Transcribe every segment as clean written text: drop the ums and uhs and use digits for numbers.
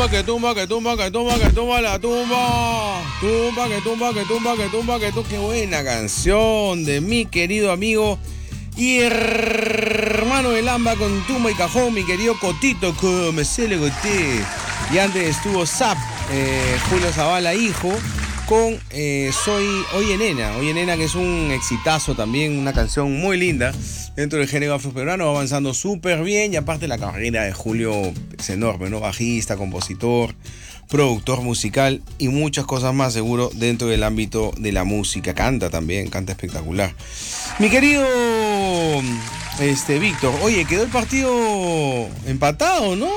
tumba, que tumba, que tumba, que tumba, que tumba la tumba. Tumba, que tumba, que tumba, que tumba, que tumba. Qué buena canción de mi querido amigo y hermano del AMBA con tumba y cajón, mi querido Cotito, como se le goté. Y antes estuvo Zap, Julio Zavala, hijo, con Soy Oye Nena, que es un exitazo también, una canción muy linda dentro del género afroperuano, va avanzando súper bien. Y aparte la carrera de Julio es enorme, ¿no? Bajista, compositor, productor musical y muchas cosas más seguro dentro del ámbito de la música. Canta también, canta espectacular. Mi querido Víctor, oye, quedó el partido empatado, ¿no?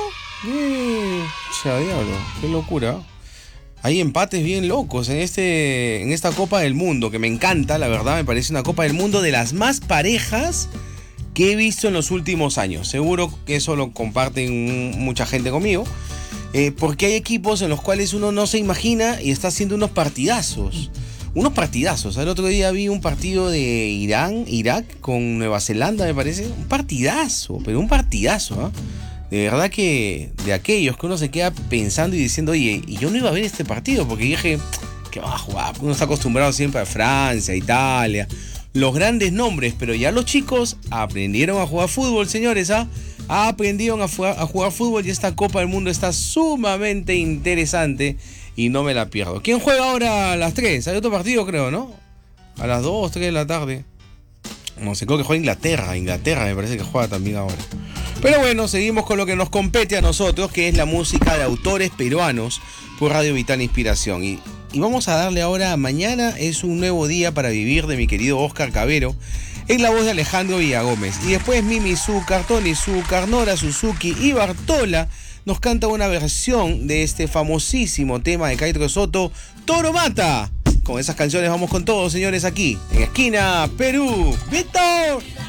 Diablo, qué locura. Hay empates bien locos en esta Copa del Mundo, que me encanta, la verdad, me parece una Copa del Mundo de las más parejas que he visto en los últimos años. Seguro que eso lo comparten mucha gente conmigo, porque hay equipos en los cuales uno no se imagina y está haciendo unos partidazos. El otro día vi un partido de Irak con Nueva Zelanda, me parece. Un partidazo, pero un partidazo, ¿eh? De verdad que de aquellos que uno se queda pensando y diciendo, oye, y yo no iba a ver este partido porque dije, ¿qué va a jugar? Uno está acostumbrado siempre a Francia, Italia, los grandes nombres, pero ya los chicos aprendieron a jugar fútbol, señores, aprendieron a jugar fútbol y esta Copa del Mundo está sumamente interesante y no me la pierdo. ¿Quién juega ahora a las 3? Hay otro partido, creo, ¿no? A las 2, 3 de la tarde. No sé, creo que juega Inglaterra me parece que juega también ahora. Pero bueno, seguimos con lo que nos compete a nosotros, que es la música de autores peruanos por Radio Vital Inspiración. Y vamos a darle ahora, mañana es un nuevo día para vivir, de mi querido Oscar Cabero, en la voz de Alejandro Villagómez. Y después Mimi Zúcar, Tony Zúcar, Nora Suzuki y Bartola nos canta una versión de este famosísimo tema de Caetro Soto, Toro Mata. Con esas canciones vamos con todos, señores, aquí en Esquina Perú. ¡Víctor!